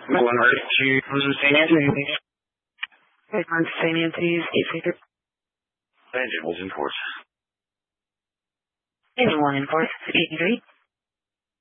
Going right to St. Anthony's. Right on St. Anthony's, 8 Engine was in force. Engine 1 in force, 83.